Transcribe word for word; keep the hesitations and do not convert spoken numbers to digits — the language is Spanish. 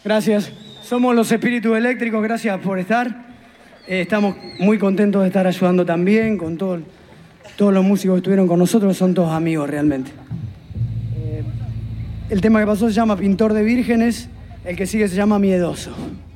Gracias. Somos los Espíritus Eléctricos, gracias por estar. Eh, estamos muy contentos de estar ayudando también con todo, todos los músicos que estuvieron con nosotros, son todos amigos realmente. Eh, el tema que pasó se llama Pintor de Vírgenes, el que sigue se llama Miedoso.